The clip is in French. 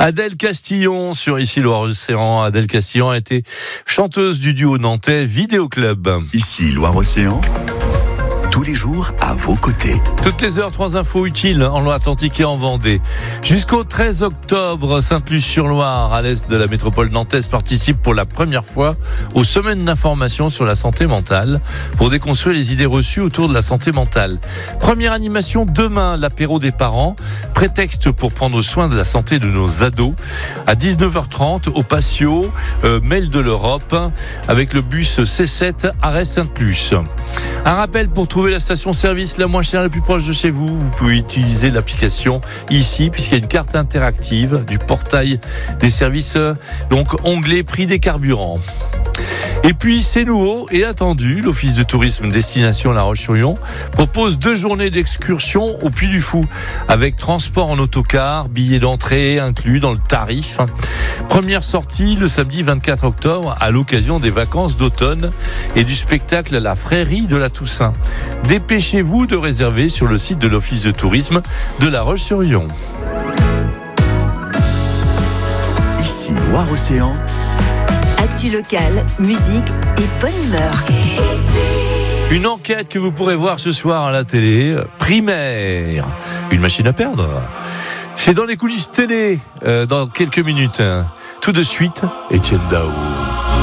Adèle Castillon sur Ici Loire-Océan. Adèle Castillon a été chanteuse du duo nantais Vidéo Club. Ici Loire-Océan, tous les jours à vos côtés. Toutes les heures, 3 infos utiles en Loire-Atlantique et en Vendée. Jusqu'au 13 octobre, Sainte-Luce-sur-Loire, à l'est de la métropole nantaise, participe pour la première fois aux semaines d'information sur la santé mentale pour déconstruire les idées reçues autour de la santé mentale. Première animation demain, l'apéro des parents, prétexte pour prendre soin de la santé de nos ados, à 19h30 au patio Mail de l'Europe avec le bus C7 arrêt Sainte-Luce. Un rappel pour trouver la station-service la moins chère, la plus proche de chez vous. Vous pouvez utiliser l'application ici, puisqu'il y a une carte interactive du portail des services, donc onglet prix des carburants. Et puis, c'est nouveau et attendu, l'Office de tourisme Destination La Roche-sur-Yon propose 2 journées d'excursion au Puy du Fou, avec transport en autocar, billets d'entrée inclus dans le tarif. Première sortie le samedi 24 octobre à l'occasion des vacances d'automne et du spectacle à la Frérie de la Toussaint. Dépêchez-vous de réserver sur le site de l'Office de tourisme de La Roche-sur-Yon. Ici Loire-Océan. Actu locale, musique et bonne humeur. Une enquête que vous pourrez voir ce soir à la télé, Primaire, une machine à perdre. C'est dans les coulisses télé, dans quelques minutes. Tout de suite, Etienne Daho.